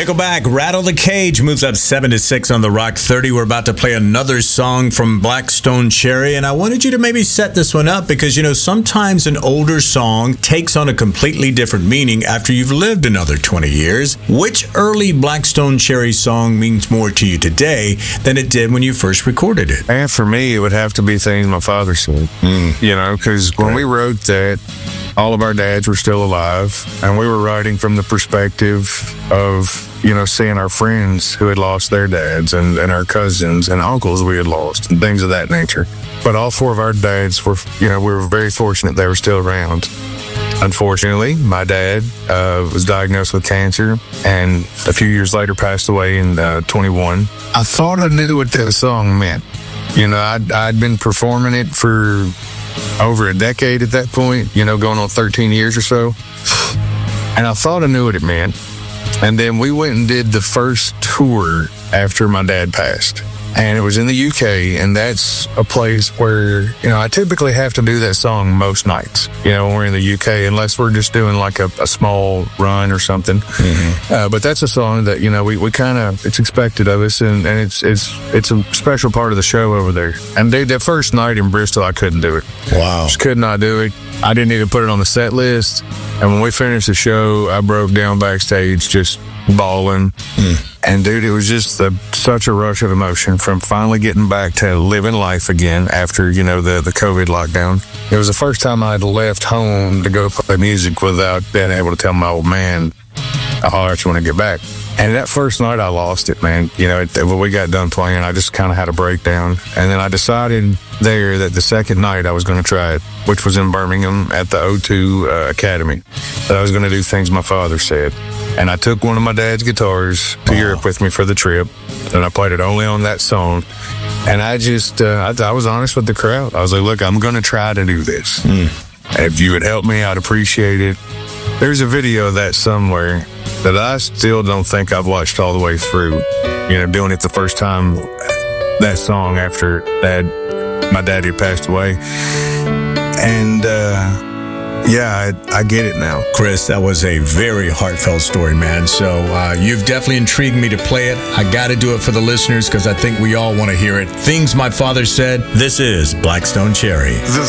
Nickelback, Rattle the Cage moves up 7-6 on the Rock 30. We're about to play another song from Black Stone Cherry, and I wanted you to maybe set this one up because, you know, sometimes an older song takes on a completely different meaning after you've lived another 20 years. Which early Black Stone Cherry song means more to you today than it did when you first recorded it? And for me, it would have to be Things My Father Said. You know, because when we wrote that, all of our dads were still alive, and we were writing from the perspective of, you know, seeing our friends who had lost their dads and our cousins and uncles we had lost and things of that nature. But all four of our dads were, you know, we were very fortunate they were still around. Unfortunately, my dad was diagnosed with cancer and a few years later passed away in 21. I thought I knew what that song meant. You know, I'd been performing it for over a decade at that point, you know, going on 13 years or so. And I thought I knew what it meant. And then we went and did the first tour after my dad passed. And it was in the UK, and that's a place where, you know, I typically have to do that song most nights, you know, when we're in the UK, unless we're just doing like a small run or something. But that's a song that, you know, we kind of, it's expected of us, and it's a special part of the show over there. And dude, that first night in Bristol, I couldn't do it. Wow. Just could not do it. I didn't even put it on the set list. And when we finished the show, I broke down backstage just bawling. And dude, it was just such a rush of emotion from finally getting back to living life again after, you know, the COVID lockdown. It was the first time I had left home to go play music without being able to tell my old man, I'll actually want to get back. And that first night I lost it, man. You know, when we got done playing, I just kind of had a breakdown. And then I decided there that the second night I was going to try it, which was in Birmingham at the O2 Academy, that I was going to do Things My Father Said. And I took one of my dad's guitars to Europe with me for the trip, and I played it only on that song. And I just, I was honest with the crowd. I was like, look, I'm going to try to do this. If you would help me, I'd appreciate it. There's a video of that somewhere that I still don't think I've watched all the way through. You know, doing it the first time, that song after my daddy had passed away. And, yeah, I get it now. Chris, that was a very heartfelt story, man. So you've definitely intrigued me to play it. I got to do it for the listeners because I think we all want to hear it. Things My Father Said. This is Black Stone Cherry. The